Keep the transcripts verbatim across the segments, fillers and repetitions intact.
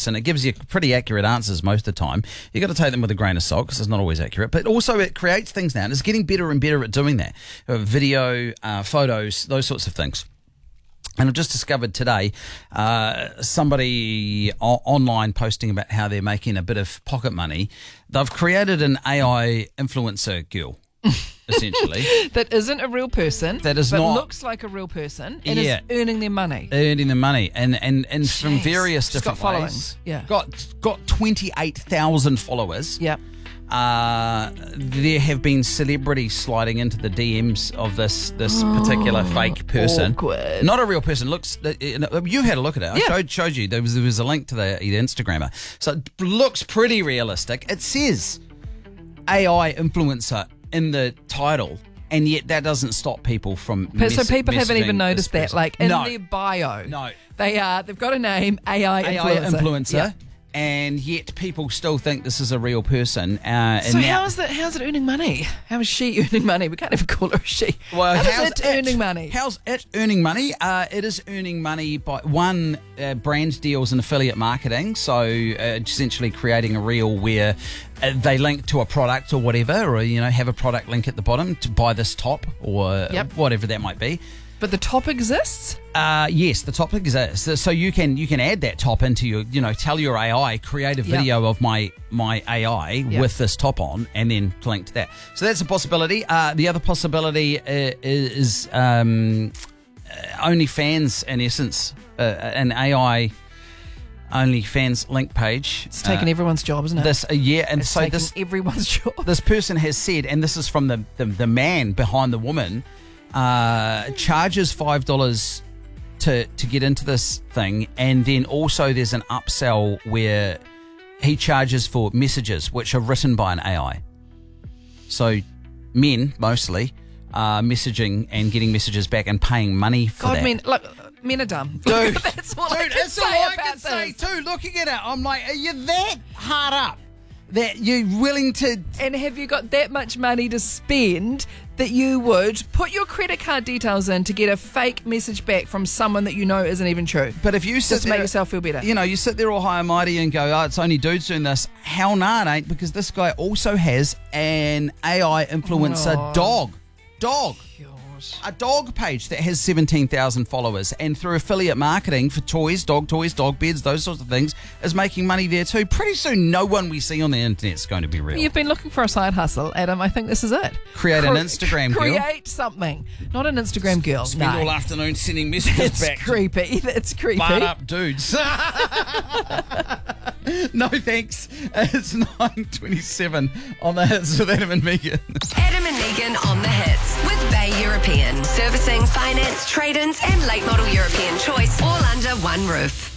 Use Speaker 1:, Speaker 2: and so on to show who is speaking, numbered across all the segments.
Speaker 1: person. It gives you pretty accurate answers most of the time. You've got to take them with a grain of salt because it's not always accurate. But also it creates things now, and it's getting better and better at doing that. Uh, video, uh, photos, those sorts of things. And I've just discovered today uh, somebody o- online posting about how they're making a bit of pocket money. They've created an A I influencer girl. Essentially,
Speaker 2: that isn't a real person.
Speaker 1: That is
Speaker 2: but
Speaker 1: not
Speaker 2: looks like a real person and
Speaker 1: yeah.
Speaker 2: is earning their money.
Speaker 1: Earning the money, and and, and from various
Speaker 2: She's
Speaker 1: different
Speaker 2: got
Speaker 1: ways.
Speaker 2: followings. Yeah,
Speaker 1: got got twenty eight thousand followers.
Speaker 2: Yep.
Speaker 1: Uh, there have been celebrities sliding into the D Ms of this this oh, particular fake person.
Speaker 2: Awkward.
Speaker 1: Not a real person. Looks. You had a look at it. I
Speaker 2: yeah.
Speaker 1: showed showed you. There was there was a link to the, the Instagrammer. So it looks pretty realistic. It says A I influencer in the title. And yet that doesn't stop people from
Speaker 2: So
Speaker 1: mess-
Speaker 2: people haven't even noticed that.
Speaker 1: person.
Speaker 2: Like in
Speaker 1: no.
Speaker 2: their bio,
Speaker 1: no.
Speaker 2: they are, they've got a name, A I influencer.
Speaker 1: A I influencer.
Speaker 2: Yeah.
Speaker 1: And yet people still think this is a real person. Uh, and
Speaker 2: so
Speaker 1: now,
Speaker 2: how is that? How's it earning money? How is she earning money? We can't even call her a she.
Speaker 1: Well,
Speaker 2: how
Speaker 1: how's
Speaker 2: is it, it earning money?
Speaker 1: How's it earning money? Uh, it is earning money by one uh, brand deals and affiliate marketing. So uh, essentially creating a reel where uh, they link to a product or whatever, or you know have a product link at the bottom to buy this top or
Speaker 2: yep.
Speaker 1: whatever that might be.
Speaker 2: But the top exists?
Speaker 1: Uh, yes, the top exists. So you can you can add that top into your, you know, tell your A I, create a video
Speaker 2: yep.
Speaker 1: of my my A I
Speaker 2: yep.
Speaker 1: with this top on, and then link to that. So that's a possibility. Uh, the other possibility uh, is um, OnlyFans, in essence, uh, an A I OnlyFans link page.
Speaker 2: It's taking
Speaker 1: uh,
Speaker 2: everyone's job, isn't it?
Speaker 1: This uh, yeah, and
Speaker 2: it's
Speaker 1: so
Speaker 2: taking
Speaker 1: this
Speaker 2: everyone's job.
Speaker 1: This person has said, and this is from the the, the man behind the woman. Uh, charges five dollars to to get into this thing, and then also there's an upsell where he charges for messages which are written by an A I. So men mostly are messaging and getting messages back and paying money for
Speaker 2: God,
Speaker 1: that.
Speaker 2: men, look, men are dumb.
Speaker 1: Dude,
Speaker 2: that's all
Speaker 1: dude,
Speaker 2: I can
Speaker 1: that's
Speaker 2: say
Speaker 1: all I
Speaker 2: about
Speaker 1: can
Speaker 2: this.
Speaker 1: say too. Looking at it, I'm like, are you that hard up that you're willing to?
Speaker 2: And have you got that much money to spend that you would put your credit card details in to get a fake message back from someone that you know isn't even true?
Speaker 1: But if you sit
Speaker 2: just to
Speaker 1: there,
Speaker 2: make yourself feel better,
Speaker 1: you know, you sit there all high and mighty and go, oh, it's only dudes doing this. Hell nah, it ain't, because this guy also has an A I influencer
Speaker 2: oh.
Speaker 1: dog. Dog.
Speaker 2: Gosh.
Speaker 1: A dog page that has seventeen thousand followers, and through affiliate marketing for toys, dog toys, dog beds, those sorts of things, is making money there too. Pretty soon, no one we see on the internet is going to be real.
Speaker 2: You've been looking for a side hustle, Adam. I think this is it.
Speaker 1: Create
Speaker 2: Cre-
Speaker 1: an Instagram girl.
Speaker 2: Create something. Not an Instagram girl.
Speaker 1: Spend
Speaker 2: no.
Speaker 1: all afternoon sending messages
Speaker 2: It's
Speaker 1: back.
Speaker 2: creepy. It's creepy.
Speaker 1: Barred up dudes. No thanks. It's nine twenty-seven on the hits with Adam and Megan.
Speaker 3: Adam and Megan on the hits with Bay European. Servicing, finance, trade-ins and late model European choice all under one roof.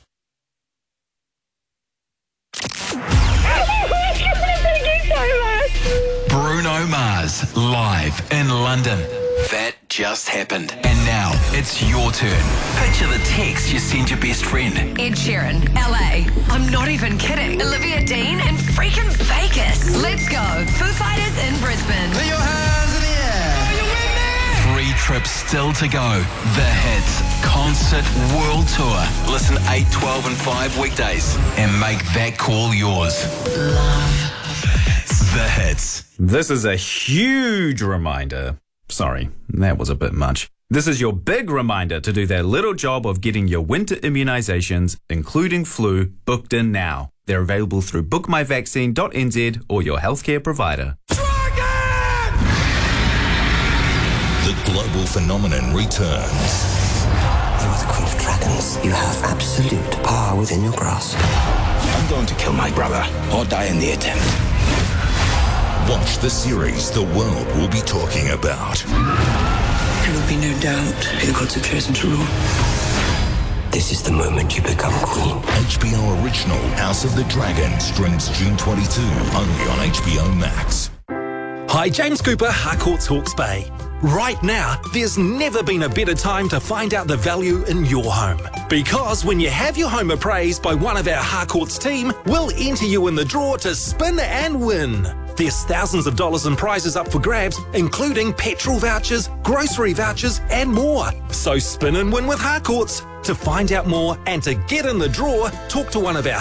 Speaker 4: Bruno Mars, live in London. That just happened. And now, it's your turn. Picture the text you send your best friend.
Speaker 3: Ed Sheeran, L A. I'm not even kidding. Olivia Dean in freaking Vegas. Let's go. Foo Fighters in Brisbane.
Speaker 4: Put your hands in the air. Are you with me? Three trips still to go. The Hits Concert World Tour. Listen eight, twelve and five weekdays and make that call yours. Love The Hits.
Speaker 5: This is a huge reminder. Sorry, that was a bit much. This is your big reminder to do that little job of getting your winter immunisations, including flu, booked in now. They're available through book my vaccine dot n z or your healthcare provider.
Speaker 4: Dragon!
Speaker 6: The global phenomenon returns.
Speaker 7: You are the Queen of Dragons. You have absolute power within your grasp.
Speaker 6: I'm going to kill my brother or die in the attempt. Watch the series the world will be talking about.
Speaker 7: There will be no doubt who gods have chosen to rule. This is the moment you become queen.
Speaker 6: H B O original House of the Dragon streams June twenty-second only on H B O Max.
Speaker 8: Hi, James Cooper, Harcourts Hawke's Bay. Right now, there's never been a better time to find out the value in your home. Because when you have your home appraised by one of our Harcourts team, we'll enter you in the draw to spin and win. There's thousands of dollars in prizes up for grabs, including petrol vouchers, grocery vouchers, and more. So spin and win with Harcourts. To find out more and to get in the draw, talk to one of our